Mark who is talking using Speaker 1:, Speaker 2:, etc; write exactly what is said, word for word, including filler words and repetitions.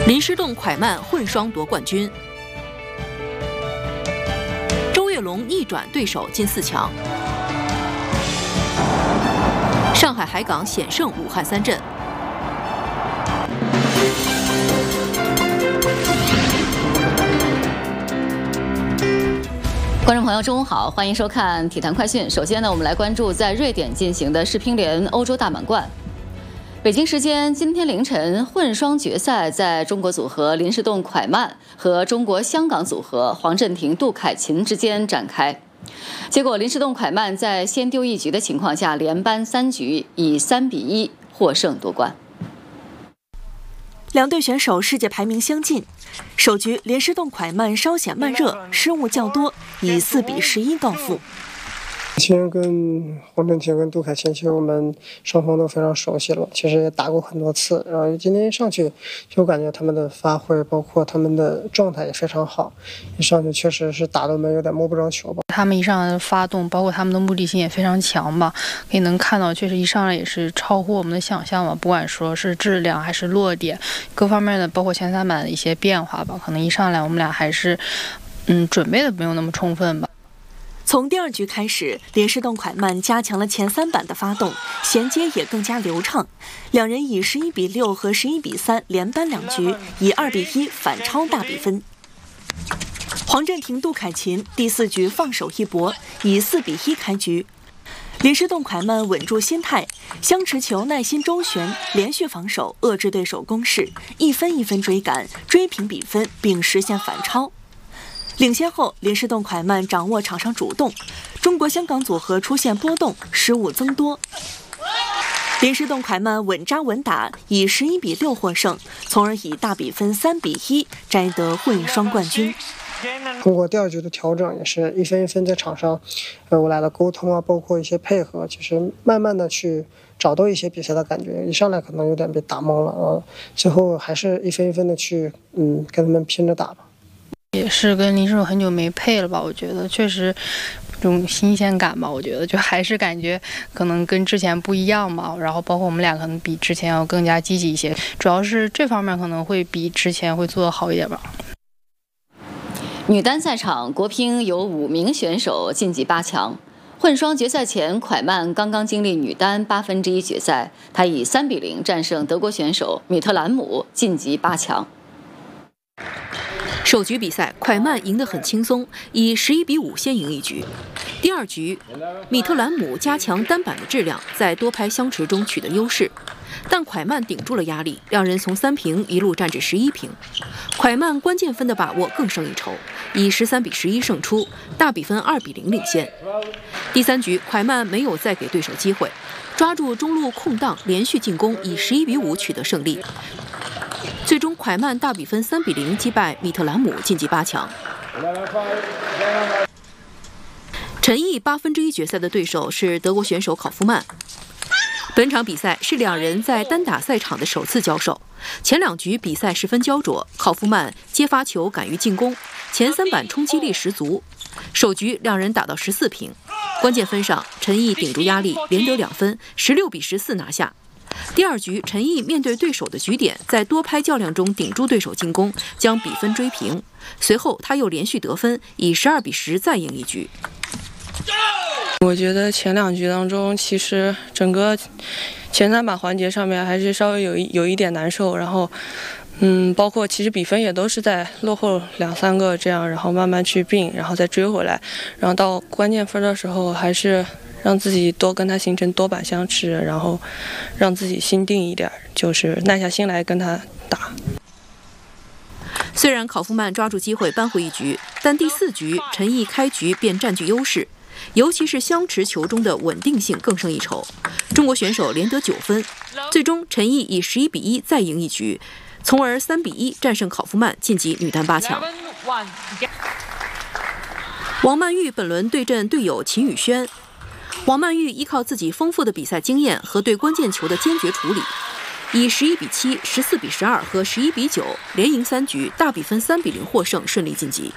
Speaker 1: 林诗栋蒯曼混双夺冠军，周跃龙逆转对手进四强，上海海港险胜武汉三镇。
Speaker 2: 观众朋友，中午好，欢迎收看体坛快讯。首先呢，我们来关注在瑞典进行的世乒联欧洲大满贯。北京时间今天凌晨，混双决赛在中国组合林诗栋蒯曼和中国香港组合黄镇廷杜凯琴之间展开。结果，林诗栋蒯曼在先丢一局的情况下，连扳三局，以三比一获胜夺冠。
Speaker 3: 两队选手世界排名相近，首局林诗栋蒯曼稍显慢热，失误较多，以四比十一告负。
Speaker 4: 其实跟黄镇廷跟杜凯琴，其实我们双方都非常熟悉了，其实也打过很多次。然后今天一上去，就感觉他们的发挥，包括他们的状态也非常好。一上去确实是打得我们有点摸不着球吧。
Speaker 5: 他们一上来发动，包括他们的目的性也非常强吧，可以能看到，确实一上来也是超乎我们的想象吧。不管说是质量还是落点，各方面的，包括前三板的一些变化吧，可能一上来我们俩还是，嗯，准备的没有那么充分吧。
Speaker 3: 从第二局开始，林诗栋蒯曼加强了前三板的发动，衔接也更加流畅。两人以十一比六和十一比三连扳两局，以二比一反超大比分。黄镇廷杜凯琴第四局放手一搏，以四比一开局。林诗栋蒯曼稳住心态，相持球耐心周旋，连续防守遏制对手攻势，一分一分追赶，追平比分并实现反超。领先后，林诗栋蒯曼掌握场上主动，中国香港组合出现波动，失误增多。林诗栋蒯曼稳扎稳打，以十一比六获胜，从而以大比分三比一摘得混双冠军。
Speaker 4: 通过第二局的调整，也是一分一分在场上，呃，我俩的沟通啊，包括一些配合，其实慢慢的去找到一些比赛的感觉。一上来可能有点被打懵了啊，最后还是一分一分的去，嗯，跟他们拼着打吧。
Speaker 5: 也是跟林诗栋很久没配了吧，我觉得确实这种新鲜感吧，我觉得就还是感觉可能跟之前不一样吧，然后包括我们俩可能比之前要更加积极一些，主要是这方面可能会比之前会做得好一点吧。
Speaker 2: 女单赛场，国乒有五名选手晋级八强。混双决赛前，蒯曼刚刚经历女单八分之一决赛，她以三比零战胜德国选手米特兰姆，晋级八强。
Speaker 1: 首局比赛，蒯曼赢得很轻松，以十一比五先赢一局。第二局，米特兰姆加强单板的质量，在多拍相持中取得优势，但蒯曼顶住了压力，两人从三平一路战至十一平。蒯曼关键分的把握更胜一筹，以十三比十一胜出，大比分二比零领先。第三局，蒯曼没有再给对手机会，抓住中路空档连续进攻，以十一比五取得胜利。最终，蒯曼大比分三比零击败米特兰姆，晋级八强。陈毅八分之一决赛的对手是德国选手考夫曼。本场比赛是两人在单打赛场的首次交手，前两局比赛十分焦灼，考夫曼接发球敢于进攻，前三板冲击力十足。首局两人打到十四平，关键分上，陈毅顶住压力，连得两分，十六比十四拿下。第二局，陈毅面对对手的局点，在多拍较量中顶住对手进攻，将比分追平。随后他又连续得分，以十二比十再赢一局。
Speaker 6: 我觉得前两局当中，其实整个前三板环节上面还是稍微有一有一点难受，然后，嗯，包括其实比分也都是在落后两三个这样，然后慢慢去并，然后再追回来，然后到关键分的时候还是让自己多跟他形成多板相持，然后让自己心定一点，就是耐下心来跟他打。
Speaker 1: 虽然考夫曼抓住机会扳回一局，但第四局陈毅开局便占据优势，尤其是相持球中的稳定性更胜一筹。中国选手连得九分，最终陈毅以十一比一再赢一局，从而三比一战胜考夫曼，晋级女单八强。王曼玉本轮对阵队友秦宇轩。王曼玉依靠自己丰富的比赛经验和对关键球的坚决处理，以十一比七、十四比十二和十一比九连赢三局，大比分三比零获胜，顺利晋级。